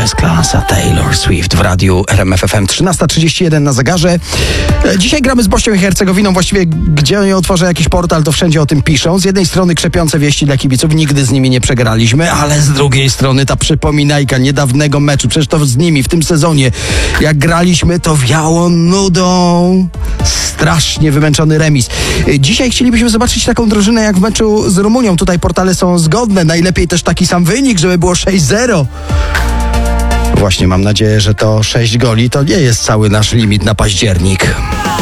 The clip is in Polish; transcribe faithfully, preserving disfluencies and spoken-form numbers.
jest klasa. Taylor Swift w radiu R M F F M. trzynasta trzydzieści jeden na zegarze. Dzisiaj gramy z Bośnią i Hercegowiną. Właściwie gdzie nie otworzę jakiś portal, to wszędzie o tym piszą. Z jednej strony krzepiące wieści dla kibiców. Nigdy z nimi nie przegraliśmy, ale z drugiej strony ta przypominajka niedawnego meczu. Przecież to z nimi w tym sezonie, jak graliśmy, to wiało nudą. Strasznie wymęczony remis. Dzisiaj chcielibyśmy zobaczyć taką drużynę jak w meczu z Rumunią. Tutaj portale są zgodne. Najlepiej też taki sam wynik, żeby było sześć zero. Właśnie mam nadzieję, że to sześć goli to nie jest cały nasz limit na październik.